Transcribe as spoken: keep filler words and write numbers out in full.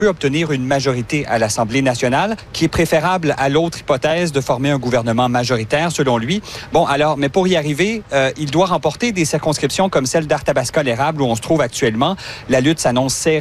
peut obtenir une majorité à l'Assemblée nationale, qui est préférable à l'autre hypothèse de former un gouvernement majoritaire, selon lui. Bon, alors, mais pour y arriver, euh, il doit remporter des circonscriptions comme celle d'Arthabasca-l'Érable, où on se trouve actuellement. La lutte s'annonce serrée.